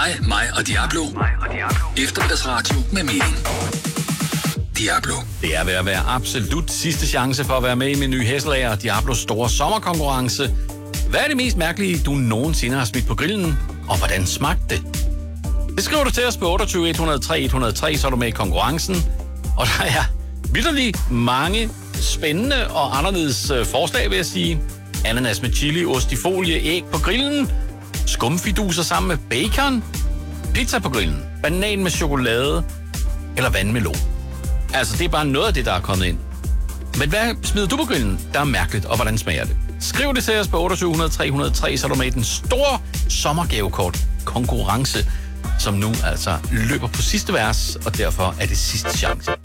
Dig, mig og Diablo. Eftermiddagsradio med mening. Diablo. Det er ved at være absolut sidste chance for at være med i Meny Hesselager Diablos store sommerkonkurrence. Hvad er det mest mærkelige, du nogensinde har smidt på grillen, og hvordan smagte det? Det skriver du til os på 28 103 103, så er du med i konkurrencen. Og der er vitterligt mange spændende og anderledes forslag, vil jeg sige. Ananas med chili, ost i folie, æg på grillen, skumfiduser sammen med bacon, pizza på grillen, banan med chokolade eller vandmelon. Altså, det er bare noget af det, der er kommet ind. Men hvad smider du på grillen, der er mærkeligt, og hvordan smager det? Skriv det til os på 28 303, så er du med i den store sommergavekort konkurrence, som nu altså løber på sidste vers, og derfor er det sidste chance.